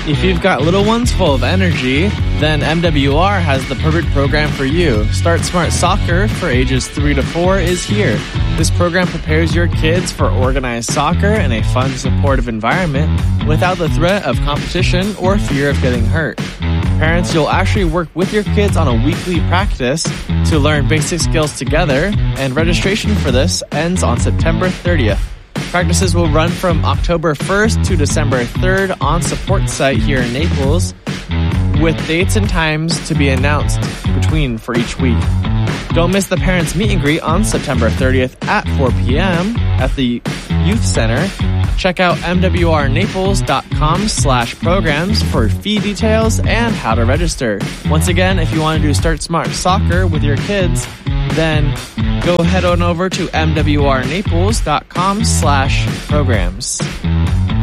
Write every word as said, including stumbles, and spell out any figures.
If you've got little ones full of energy, then M W R has the perfect program for you. Start Smart Soccer for ages three to four is here. This program prepares your kids for organized soccer in a fun, supportive environment without the threat of competition or fear of getting hurt. Parents, you'll actually work with your kids on a weekly practice to learn basic skills together, and registration for this ends on September thirtieth. Practices will run from October first to December third on Support Site here in Naples, with dates and times to be announced between for each week. Don't miss the Parents Meet and Greet on September thirtieth at four p.m. at the Youth Center. Check out mwrnaples.com slash programs for fee details and how to register. Once again, if you want to do Start Smart Soccer with your kids, then go head on over to mwrnaples.com slash programs.